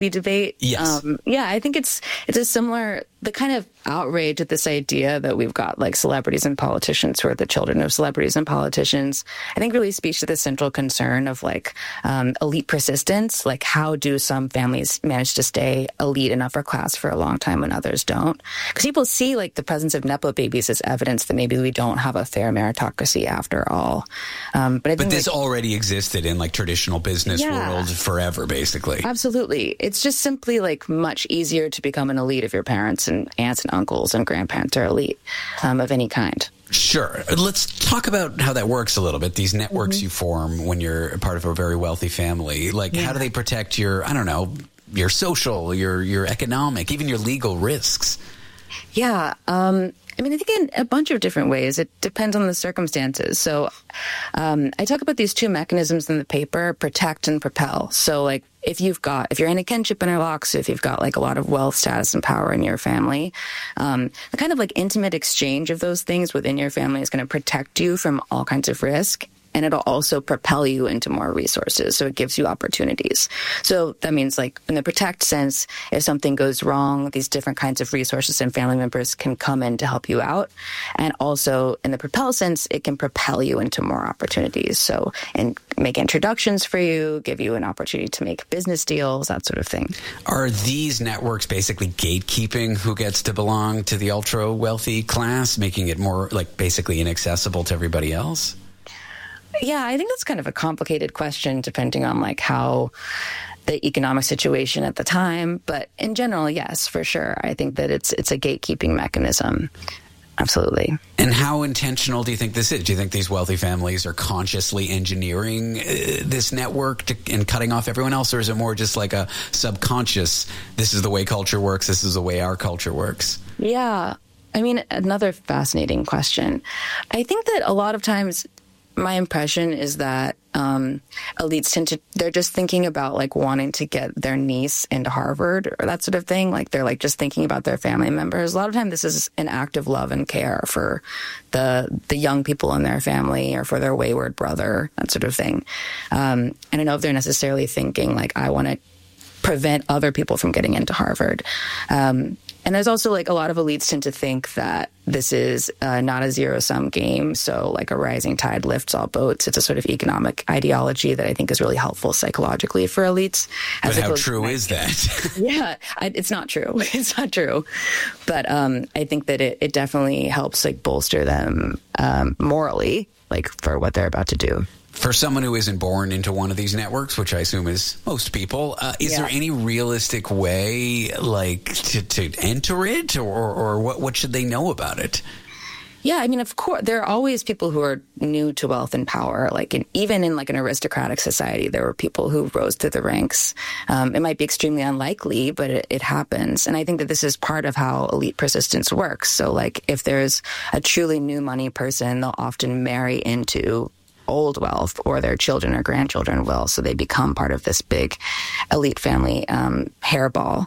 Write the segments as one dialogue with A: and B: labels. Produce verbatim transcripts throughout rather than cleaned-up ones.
A: debate.
B: Yes.
A: Um, yeah, I think it's it's a similar, the kind of outrage at this idea that we've got like celebrities and politicians who are the children of celebrities and politicians, I think really speaks to the central concern of like um, elite persistence. Like, how do some families manage to stay elite and upper class for a long time when others don't? Because people see like the presence of Nepo babies as evidence that maybe we don't have a fair meritocracy after all. Um, but I think
B: but this
A: like,
B: already existed in like traditional business
A: yeah,
B: world forever, basically.
A: Absolutely. It's just simply like much easier to become an elite if your parents and aunts and uncles and grandparents are elite um, of any kind.
B: Sure. Let's talk about how that works a little bit. These networks
A: Mm-hmm.
B: you form when you're part of a very wealthy family, like
A: Yeah.
B: how do they protect your, I don't know, your social, your your economic, even your legal risks?
A: Yeah. Um, I mean, I think in a bunch of different ways. It depends on the circumstances. So um, I talk about these two mechanisms in the paper, protect and propel. So like if you've got, if you're in a kinship interlock, so if you've got like a lot of wealth, status, and power in your family, um, the kind of like intimate exchange of those things within your family is going to protect you from all kinds of risk. And it'll also propel you into more resources. So it gives you opportunities. So that means like in the protect sense, if something goes wrong, these different kinds of resources and family members can come in to help you out. And also in the propel sense, it can propel you into more opportunities. So and make introductions for you, give you an opportunity to make business deals, that sort of thing.
B: Are these networks basically gatekeeping who gets to belong to the ultra wealthy class, making it more like basically inaccessible to everybody else?
A: Yeah, I think that's kind of a complicated question depending on like how the economic situation at the time. But in general, yes, for sure. I think that it's it's a gatekeeping mechanism. Absolutely.
B: And how intentional do you think this is? Do you think these wealthy families are consciously engineering uh, this network to, and cutting off everyone else? Or is it more just like a subconscious, this is the way culture works, this is the way our culture works?
A: Yeah. I mean, another fascinating question. I think that a lot of times my impression is that um, elites tend to, they're just thinking about like wanting to get their niece into Harvard or that sort of thing. Like they're like just thinking about their family members. A lot of time this is an act of love and care for the the young people in their family or for their wayward brother, that sort of thing. Um, and I don't know if they're necessarily thinking like, I want to prevent other people from getting into Harvard. Um, And there's also like a lot of elites tend to think that this is uh, not a zero-sum game. So like a rising tide lifts all boats. It's a sort of economic ideology that I think is really helpful psychologically for elites.
B: But how true is that?
A: Yeah, I, it's not true. It's not true. But um, I think that it, it definitely helps like bolster them um, morally, like for what they're about to do.
B: For someone who isn't born into one of these networks, which I assume is most people, uh, is
A: Yeah.
B: there any realistic way, like, to, to enter it, or, or what, what should they know about it?
A: Yeah, I mean, of course, there are always people who are new to wealth and power. Like, in, even in like an aristocratic society, there were people who rose through the ranks. Um, it might be extremely unlikely, but it, it happens. And I think that this is part of how elite persistence works. So, like, if there's a truly new money person, they'll often marry into old wealth, or their children or grandchildren will, so they become part of this big elite family um, hairball.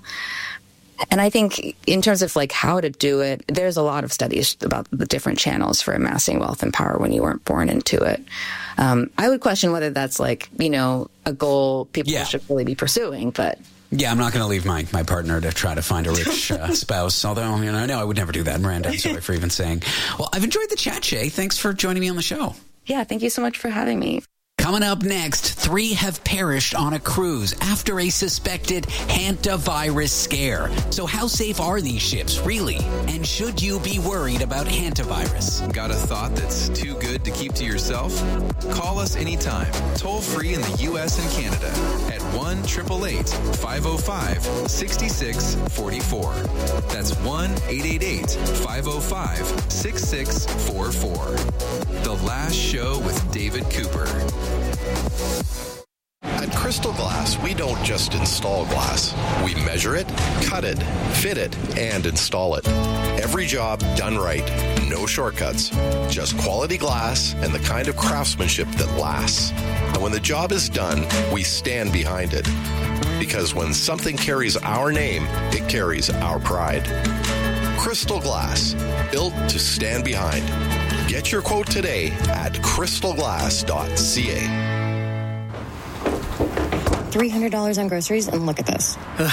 A: And I think in terms of like how to do it, there's a lot of studies about the different channels for amassing wealth and power when you weren't born into it. Um, I would question whether that's like, you know, a goal people
B: Yeah.
A: should really be pursuing, but
B: Yeah, I'm not going to leave my, my partner to try to find a rich uh, spouse, although, you know, no, I would never do that, Miranda. I'm sorry for even saying. Well, I've enjoyed the chat, Shay. Thanks for joining me on the show.
A: yeah, thank you so much for having me.
B: Coming up next, three have perished on a cruise after a suspected hantavirus scare. So how safe are these ships, really? And should you be worried about hantavirus?
C: Got a thought that's too good to keep to yourself? Call us anytime, toll free in the U S and Canada at one eight eight eight, five oh five, six six four four. That's one eight eight eight, five oh five, six six four four. The Last Show with David Cooper.
D: At Crystal Glass, we don't just install glass. We measure it, cut it, fit it, and install it. Every job done right. No shortcuts. Just quality glass and the kind of craftsmanship that lasts. And when the job is done, we stand behind it. Because when something carries our name, it carries our pride. Crystal Glass, built to stand behind. Get your quote today at crystal glass dot c a.
E: three hundred dollars on groceries, and look at this.